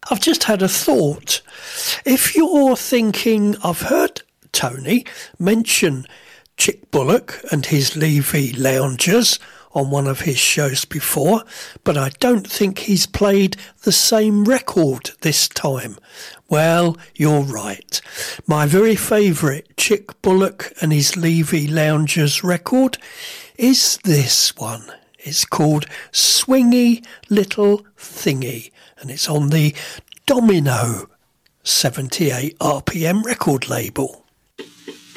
I've just had a thought. If you're thinking, I've heard Tony mention Chick Bullock and his Levy Loungers on one of his shows before, but I don't think he's played the same record this time. Well, you're right. My very favourite Chick Bullock and his Levy Loungers record is this one. It's called Swingy Little Thingy, and it's on the Domino 78 RPM record label.